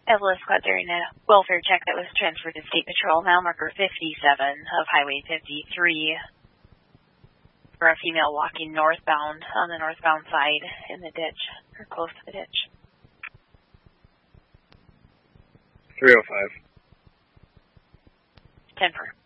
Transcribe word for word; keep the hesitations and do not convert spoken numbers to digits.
Evelyn Squad during a welfare check that was transferred to State Patrol, mile marker fifty-seven of Highway fifty-three, for a female walking northbound on the northbound side in the ditch, or close to the ditch. three oh five. ten four.